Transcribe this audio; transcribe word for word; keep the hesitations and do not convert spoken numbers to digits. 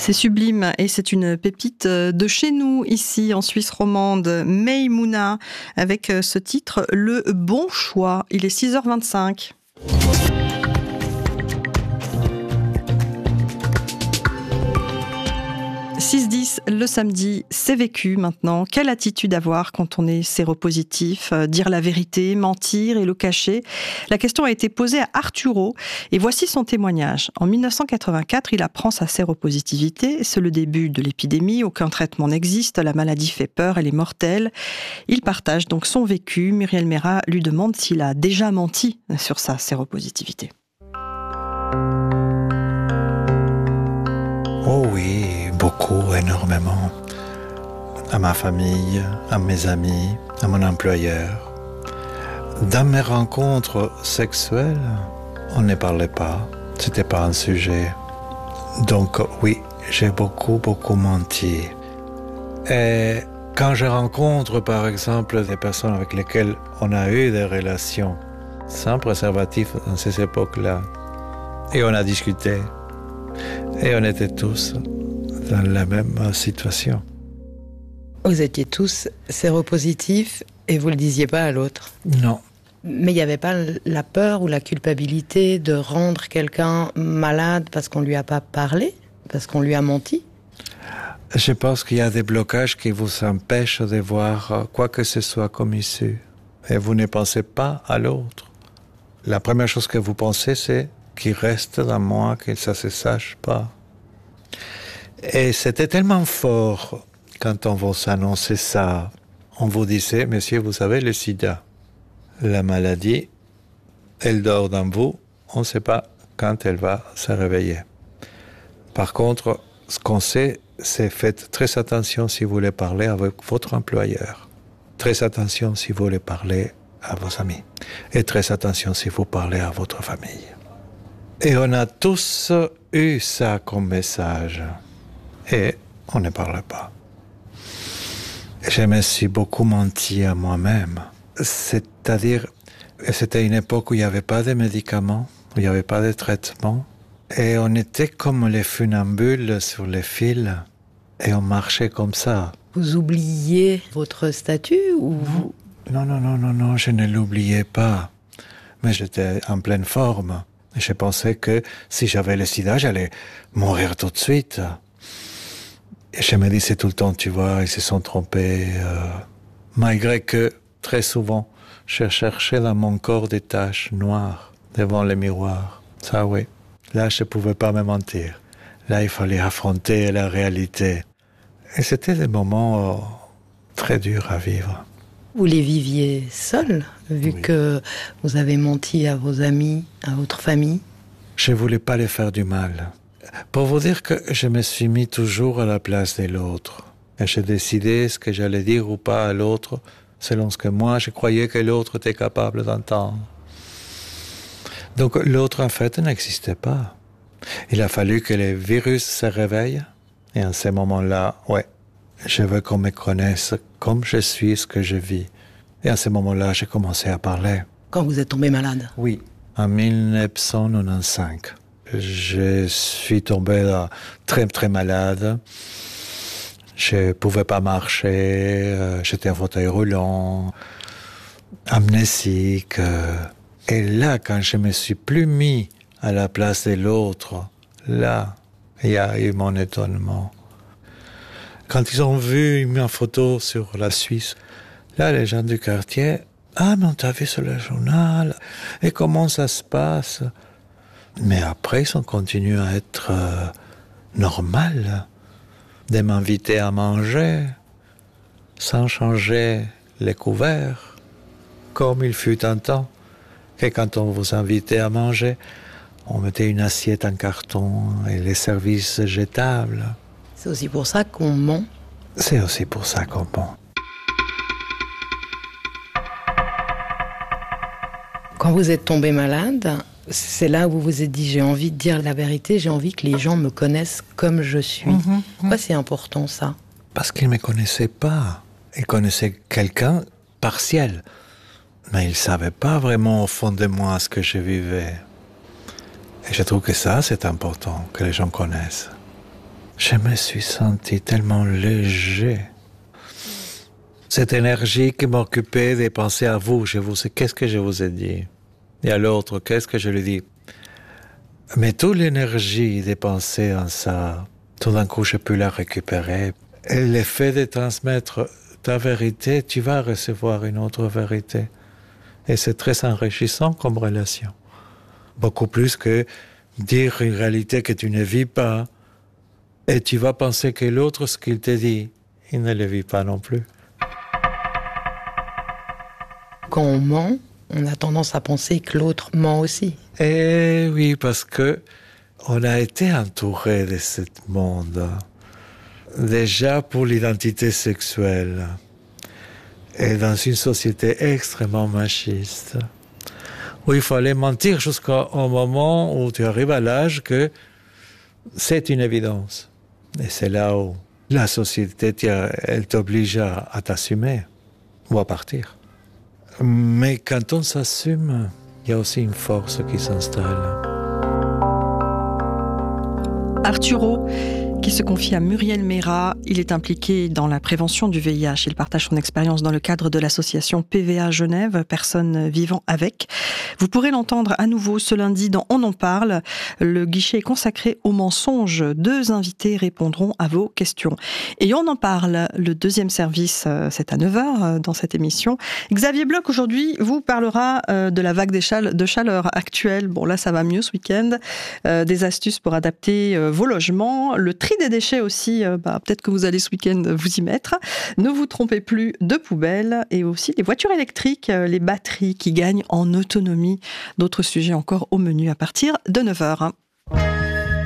C'est sublime et c'est une pépite de chez nous, ici en Suisse romande, Maïmouna, avec ce titre « Le bon choix ». Il est six heures vingt-cinq. six dix le samedi, c'est vécu maintenant. Quelle attitude avoir quand on est séropositif? Dire la vérité, mentir et le cacher? La question a été posée à Arturo et voici son témoignage. En dix-neuf cent quatre-vingt-quatre, il apprend sa séropositivité. C'est le début de l'épidémie, aucun traitement n'existe, la maladie fait peur, elle est mortelle. Il partage donc son vécu. Muriel Mérat lui demande s'il a déjà menti sur sa séropositivité. Oh oui, beaucoup, énormément. À ma famille, à mes amis, à mon employeur. Dans mes rencontres sexuelles, on ne parlait pas. C'était pas un sujet. Donc oui, j'ai beaucoup, beaucoup menti. Et quand je rencontre, par exemple, des personnes avec lesquelles on a eu des relations sans préservatif dans ces époques-là, et on a discuté, et on était tous dans la même situation. Vous étiez tous séropositifs et vous ne le disiez pas à l'autre? Non. Mais il n'y avait pas la peur ou la culpabilité de rendre quelqu'un malade parce qu'on ne lui a pas parlé, parce qu'on lui a menti? Je pense qu'il y a des blocages qui vous empêchent de voir quoi que ce soit comme issue. Et vous ne pensez pas à l'autre. La première chose que vous pensez, c'est qu'il reste dans moi, que ça ne se sache pas. Et c'était tellement fort quand on vous annonçait ça. On vous disait, monsieur, vous avez le sida. La maladie, elle dort dans vous. On ne sait pas quand elle va se réveiller. Par contre, ce qu'on sait, c'est faites très attention si vous voulez parler avec votre employeur. Très attention si vous voulez parler à vos amis. Et très attention si vous parlez à votre famille. Et on a tous eu ça comme message. Et on ne parle pas. Je me suis beaucoup menti à moi-même. C'est-à-dire, c'était une époque où il n'y avait pas de médicaments, où il n'y avait pas de traitement. Et on était comme les funambules sur les fils. Et on marchait comme ça. Vous oubliez votre statut ou vous... Non, non, non, non, non, je ne l'oubliais pas. Mais j'étais en pleine forme. Je pensais que si j'avais le sida, j'allais mourir tout de suite. Et je me disais tout le temps, tu vois, ils se sont trompés. Euh, malgré que, très souvent, je cherchais dans mon corps des taches noires devant le miroir. Ça, oui. Là, je ne pouvais pas me mentir. Là, il fallait affronter la réalité. Et c'était des moments euh, très durs à vivre. Vous les viviez seuls, vu oui. que vous avez menti à vos amis, à votre famille? Je ne voulais pas les faire du mal. Pour vous dire que je me suis mis toujours à la place de l'autre. Et j'ai décidé ce que j'allais dire ou pas à l'autre, selon ce que moi, je croyais que l'autre était capable d'entendre. Donc l'autre, en fait, n'existait pas. Il a fallu que le virus se réveille. Et en ces moments-là, ouais, je veux qu'on me connaisse comme je suis, ce que je vis. Et à ce moment-là, j'ai commencé à parler. Quand vous êtes tombé malade? Oui, en dix-neuf cent quatre-vingt-quinze. Je suis tombé là, très très malade. Je ne pouvais pas marcher, euh, j'étais en fauteuil roulant, amnésique. Euh, et là, quand je me suis plus mis à la place de l'autre, là, il y a eu mon étonnement. Quand ils ont vu ma photo sur la Suisse, là, les gens du quartier, « Ah, mais on t'a vu sur le journal, et comment ça se passe ?» Mais après, ils ont continué à être euh, normal, de m'inviter à manger, sans changer les couverts, comme il fut un temps, que quand on vous invitait à manger, on mettait une assiette en carton et les services jetables. C'est aussi pour ça qu'on ment. C'est aussi pour ça qu'on ment. Quand vous êtes tombé malade, c'est là où vous vous êtes dit, j'ai envie de dire la vérité, j'ai envie que les gens me connaissent comme je suis. Mmh, Pourquoi mmh. c'est important, ça? Parce qu'ils ne me connaissaient pas. Ils connaissaient quelqu'un partiel. Mais ils ne savaient pas vraiment au fond de moi ce que je vivais. Et je trouve que ça, c'est important, que les gens connaissent. je me suis senti tellement léger. Cette énergie qui m'occupait de penser à vous, je vous sais, qu'est-ce que je vous ai dit? Et à l'autre, qu'est-ce que je lui dis? Mais toute l'énergie de penser en ça, tout d'un coup, je peux la récupérer. Et l'effet de transmettre ta vérité, tu vas recevoir une autre vérité. Et c'est très enrichissant comme relation. Beaucoup plus que dire une réalité que tu ne vis pas, et tu vas penser que l'autre, ce qu'il te dit, il ne le vit pas non plus. Quand on ment, on a tendance à penser que l'autre ment aussi. Eh oui, parce que on a été entouré de ce monde. Déjà pour l'identité sexuelle. Et dans une société extrêmement machiste. Où il fallait mentir jusqu'au moment où tu arrives à l'âge que c'est une évidence. Et c'est là où la société, elle t'oblige à, à t'assumer ou à partir. Mais quand on s'assume, il y a aussi une force qui s'installe. Arturo, qui se confie à Muriel Méra. Il est impliqué dans la prévention du V I H. Il partage son expérience dans le cadre de l'association P V A Genève, Personnes vivant avec. Vous pourrez l'entendre à nouveau ce lundi dans On en parle. Le guichet est consacré aux mensonges. Deux invités répondront à vos questions. Et On en parle, le deuxième service, c'est à neuf heures dans cette émission. Xavier Bloch, aujourd'hui, vous parlera de la vague de chaleur actuelle. Bon, là, ça va mieux ce week-end. Des astuces pour adapter vos logements. Le tri des déchets aussi, euh, bah, peut-être que vous allez ce week-end vous y mettre. Ne vous trompez plus de poubelles et aussi les voitures électriques, euh, les batteries qui gagnent en autonomie. D'autres sujets encore au menu à partir de neuf heures.